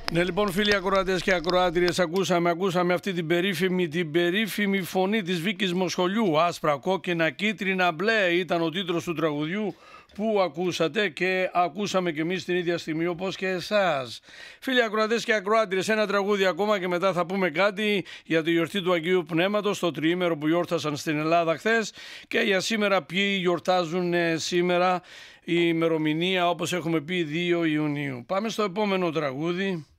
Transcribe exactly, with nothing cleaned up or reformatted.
Ναι, λοιπόν, φίλοι ακροατές και ακροάτριες, ακούσαμε, ακούσαμε αυτή την περίφημη, την περίφημη φωνή της Βίκης Μοσχολιού. Άσπρα, κόκκινα, κίτρινα, μπλε ήταν ο τίτλος του τραγουδιού που ακούσατε και ακούσαμε και εμείς την ίδια στιγμή όπως και εσάς. Φίλοι ακροατές και ακροάτριες, ένα τραγούδι ακόμα και μετά θα πούμε κάτι για τη γιορτή του Αγίου Πνεύματος, το τριήμερο που γιόρτασαν στην Ελλάδα χθες, και για σήμερα ποιοι γιορτάζουν σήμερα, η ημερομηνία όπως έχουμε πει δύο Ιουνίου. Πάμε στο επόμενο τραγούδι.